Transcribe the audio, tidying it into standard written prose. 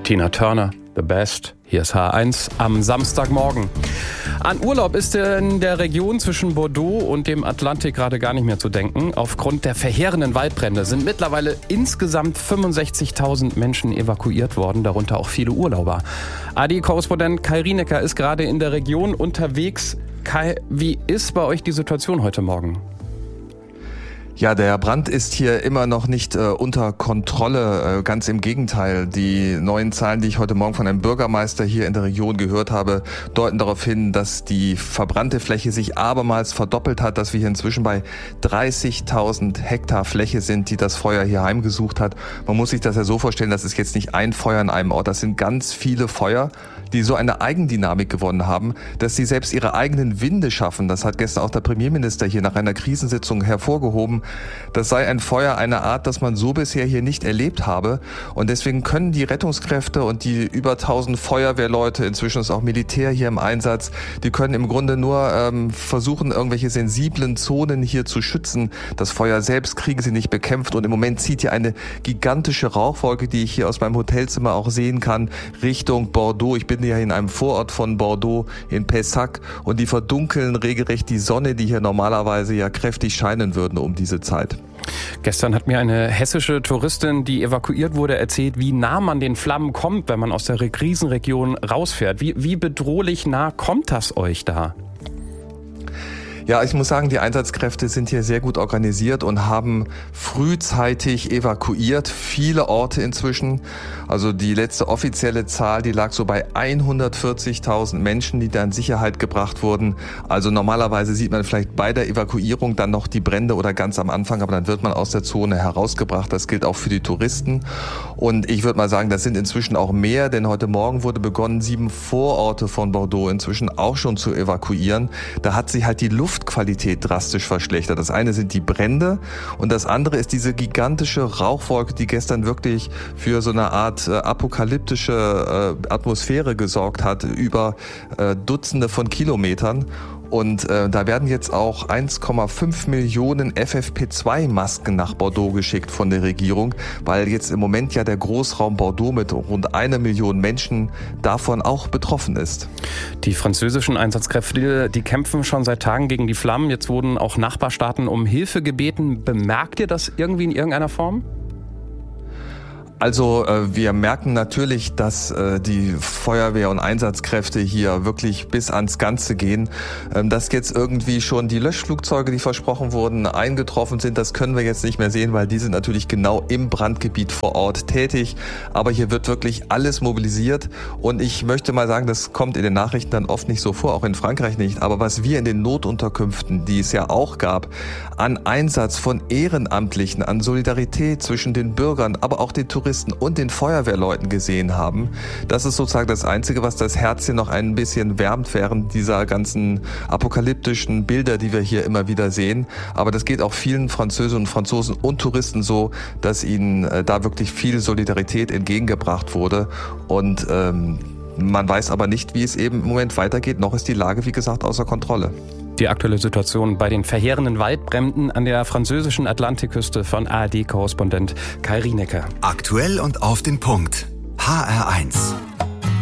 Tina Turner, The Best. Hier ist H1 am Samstagmorgen. An Urlaub ist in der Region zwischen Bordeaux und dem Atlantik gerade gar nicht mehr zu denken. Aufgrund der verheerenden Waldbrände sind mittlerweile insgesamt 65.000 Menschen evakuiert worden, darunter auch viele Urlauber. ARD-Korrespondent Kai Rienecker ist gerade in der Region unterwegs. Kai, wie ist bei euch die Situation heute Morgen? Ja, der Brand ist hier immer noch nicht unter Kontrolle. Ganz im Gegenteil. Die neuen Zahlen, die ich heute Morgen von einem Bürgermeister hier in der Region gehört habe, deuten darauf hin, dass die verbrannte Fläche sich abermals verdoppelt hat, dass wir hier inzwischen bei 30.000 Hektar Fläche sind, die das Feuer hier heimgesucht hat. Man muss sich das ja so vorstellen, das ist jetzt nicht ein Feuer an einem Ort, das sind ganz viele Feuer, die so eine Eigendynamik gewonnen haben, dass sie selbst ihre eigenen Winde schaffen. Das hat gestern auch der Premierminister hier nach einer Krisensitzung hervorgehoben. Das sei ein Feuer einer Art, das man so bisher hier nicht erlebt habe. Und deswegen können die Rettungskräfte und die über 1000 Feuerwehrleute, inzwischen ist auch Militär hier im Einsatz, die können im Grunde nur versuchen, irgendwelche sensiblen Zonen hier zu schützen. Das Feuer selbst kriegen sie nicht bekämpft. Und im Moment zieht hier eine gigantische Rauchwolke, die ich hier aus meinem Hotelzimmer auch sehen kann, Richtung Bordeaux. Ich bin ja in einem Vorort von Bordeaux, in Pessac, und die verdunkeln regelrecht die Sonne, die hier normalerweise ja kräftig scheinen würde um diese Zeit. Gestern hat mir eine hessische Touristin, die evakuiert wurde, erzählt, wie nah man den Flammen kommt, wenn man aus der Krisenregion rausfährt. Wie bedrohlich nah kommt das euch da? Ja, ich muss sagen, die Einsatzkräfte sind hier sehr gut organisiert und haben frühzeitig evakuiert. Viele Orte inzwischen. Also die letzte offizielle Zahl, die lag so bei 140.000 Menschen, die da in Sicherheit gebracht wurden. Also normalerweise sieht man vielleicht bei der Evakuierung dann noch die Brände oder ganz am Anfang, aber dann wird man aus der Zone herausgebracht. Das gilt auch für die Touristen. Und ich würde mal sagen, das sind inzwischen auch mehr, denn heute Morgen wurde begonnen, 7 Vororte von Bordeaux inzwischen auch schon zu evakuieren. Da hat sich halt die Luftqualität drastisch verschlechtert. Das eine sind die Brände und das andere ist diese gigantische Rauchwolke, die gestern wirklich für so eine Art apokalyptische Atmosphäre gesorgt hat, über Dutzende von Kilometern. Und da werden jetzt auch 1,5 Millionen FFP2-Masken nach Bordeaux geschickt von der Regierung, weil jetzt im Moment ja der Großraum Bordeaux mit rund 1 Million Menschen davon auch betroffen ist. Die französischen Einsatzkräfte, die kämpfen schon seit Tagen gegen die Flammen. Jetzt wurden auch Nachbarstaaten um Hilfe gebeten. Bemerkt ihr das irgendwie in irgendeiner Form? Also wir merken natürlich, dass die Feuerwehr und Einsatzkräfte hier wirklich bis ans Ganze gehen. Dass jetzt irgendwie schon die Löschflugzeuge, die versprochen wurden, eingetroffen sind, das können wir jetzt nicht mehr sehen, weil die sind natürlich genau im Brandgebiet vor Ort tätig. Aber hier wird wirklich alles mobilisiert und ich möchte mal sagen, das kommt in den Nachrichten dann oft nicht so vor, auch in Frankreich nicht. Aber was wir in den Notunterkünften, die es ja auch gab, an Einsatz von Ehrenamtlichen, an Solidarität zwischen den Bürgern, aber auch den Touristen und den Feuerwehrleuten gesehen haben. Das ist sozusagen das Einzige, was das Herz hier noch ein bisschen wärmt während dieser ganzen apokalyptischen Bilder, die wir hier immer wieder sehen. Aber das geht auch vielen Französinnen und Franzosen und Touristen so, dass ihnen da wirklich viel Solidarität entgegengebracht wurde. Und man weiß aber nicht, wie es eben im Moment weitergeht. Noch ist die Lage, wie gesagt, außer Kontrolle. Die aktuelle Situation bei den verheerenden Waldbränden an der französischen Atlantikküste von ARD-Korrespondent Kai Rienecker. Aktuell und auf den Punkt. HR1.